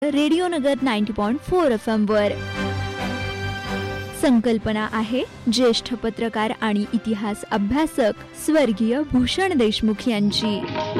Radio नगर 90.4 FM वर. संकल्पना आहे ज्येष्ठ पत्रकार आणि इतिहास अभ्यासक स्वर्गीय भूषण देशमुख यांची.